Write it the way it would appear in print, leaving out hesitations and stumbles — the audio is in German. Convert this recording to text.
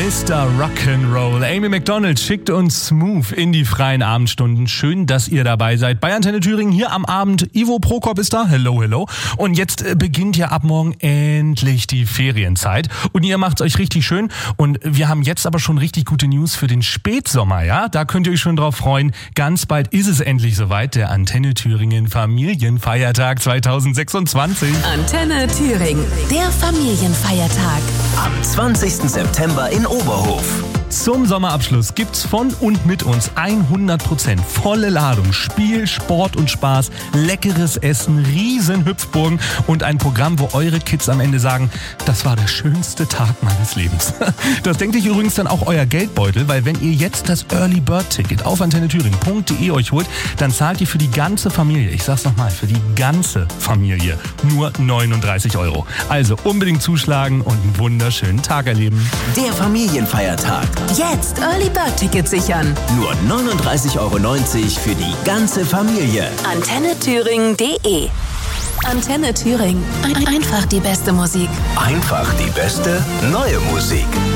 Mr. Rock'n'Roll. Amy Macdonald schickt uns Smooth in die freien Abendstunden. Schön, dass ihr dabei seid. Bei Antenne Thüringen hier am Abend. Ivo Prokop ist da. Hello, hello. Und jetzt beginnt ja ab morgen endlich die Ferienzeit. Und ihr macht's euch richtig schön. Und wir haben jetzt aber schon richtig gute News für den Spätsommer, ja? Da könnt ihr euch schon drauf freuen. Ganz bald ist es endlich soweit. Der Antenne Thüringen Familienfeiertag 2026. Antenne Thüringen, der Familienfeiertag. Am 20. September in Oberhof. Zum Sommerabschluss gibt's von und mit uns 100% volle Ladung. Spiel, Sport und Spaß, leckeres Essen, riesen Hüpfburgen und ein Programm, wo eure Kids am Ende sagen, das war der schönste Tag meines Lebens. Das denkt sich übrigens dann auch euer Geldbeutel, weil wenn ihr jetzt das Early Bird Ticket auf antennethüringen.de euch holt, dann zahlt ihr für die ganze Familie, ich sag's nochmal, für die ganze Familie nur 39 €. Also unbedingt zuschlagen und einen wunderschönen Tag erleben. Der Familienfeiertag. Jetzt Early Bird Ticket sichern. Nur 39,90 € für die ganze Familie. AntenneThüringen.de. Antenne Thüringen. Einfach die beste Musik. Einfach die beste neue Musik.